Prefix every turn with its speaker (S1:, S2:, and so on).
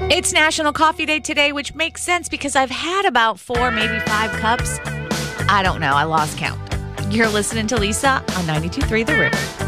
S1: It's National Coffee Day today, which makes sense because I've had about 4, maybe 5 cups. I don't know. I lost count. You're listening to Lisa on 92.3 The River.